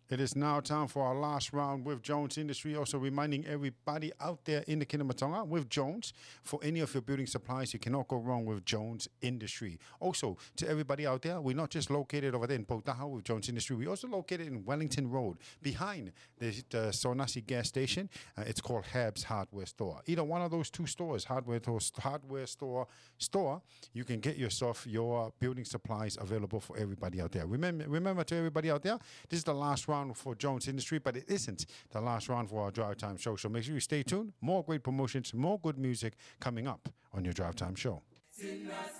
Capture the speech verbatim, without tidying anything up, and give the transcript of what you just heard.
It is now time for our last round with Jones Industry. Also reminding everybody out there in the Kingdom of Tonga, with Jones, for any of your building supplies, you cannot go wrong with Jones Industry. Also, to everybody out there, we're not just located over there in Potaha with Jones Industry. We're also located in Wellington Road, behind the, the Sonasi gas station. Uh, it's called Habs Hardware Store. Either one of those two stores, hardware, to, hardware store, store, you can get yourself your building supplies available for everybody out there. Remember, remember to everybody out there, this is the last round for Jones Industry, but it isn't the last round for our Drive Time Show. So make sure you stay tuned. More great promotions, more good music coming up on your Drive Time Show.